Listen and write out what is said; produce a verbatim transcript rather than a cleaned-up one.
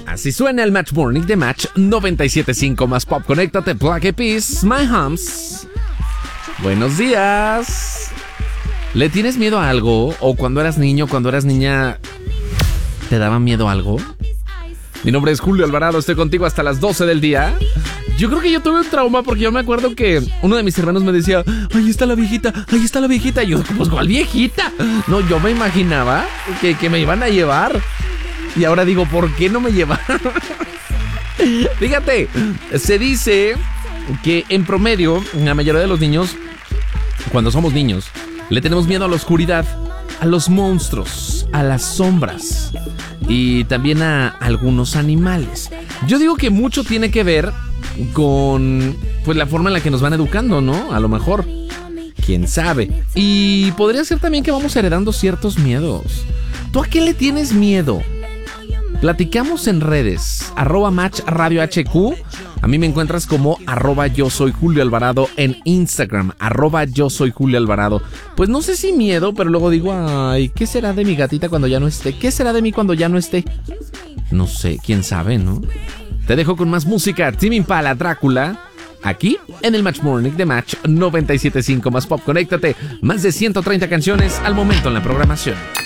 Así suena el Match Morning de Match noventa y siete punto cinco más pop. Conéctate, Black Eyed Peas, My Hums. Buenos días. ¿Le tienes miedo a algo? ¿O cuando eras niño, cuando eras niña, te daba miedo a algo? Mi nombre es Julio Alvarado, estoy contigo hasta las doce del día. Yo creo que yo tuve un trauma porque yo me acuerdo que uno de mis hermanos me decía: ahí está la viejita, ahí está la viejita. Y yo, pues, ¿cuál viejita? No, yo me imaginaba que, que me iban a llevar. Y ahora digo, ¿por qué no me llevaron? Fíjate, se dice que en promedio, la mayoría de los niños, cuando somos niños, le tenemos miedo a la oscuridad, a los monstruos, a las sombras y también a algunos animales. Yo digo que mucho tiene que ver con, pues, la forma en la que nos van educando, ¿no? A lo mejor, quién sabe. Y podría ser también que vamos heredando ciertos miedos. ¿Tú a qué le tienes miedo? Platicamos en redes, arroba Match Radio H Q. A mí me encuentras como arroba yo soy Julio Alvarado en Instagram, arroba yo soy Julio Alvarado. Pues no sé si miedo, pero luego digo, ay, ¿qué será de mi gatita cuando ya no esté? ¿Qué será de mí cuando ya no esté? No sé, quién sabe, ¿no? Te dejo con más música, Tame Impala, Drácula, aquí en el Match Morning de Match noventa y siete punto cinco más pop. Conéctate, más de ciento treinta canciones al momento en la programación.